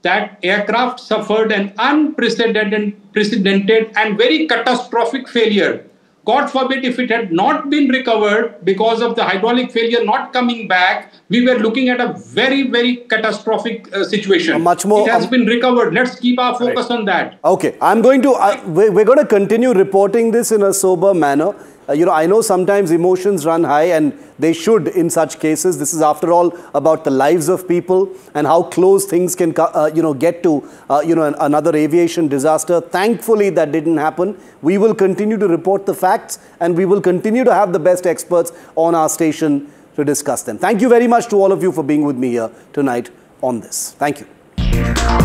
that aircraft suffered an unprecedented and very catastrophic failure. God forbid if it had not been recovered because of the hydraulic failure not coming back, we were looking at a very, very catastrophic situation. Much more. It has been recovered. Let's keep our focus on that. Okay, we're going to continue reporting this in a sober manner. I know sometimes emotions run high, and they should in such cases. This is, after all, about the lives of people and how close things can, get to, another aviation disaster. Thankfully, that didn't happen. We will continue to report the facts, and we will continue to have the best experts on our station to discuss them. Thank you very much to all of you for being with me here tonight on this. Thank you.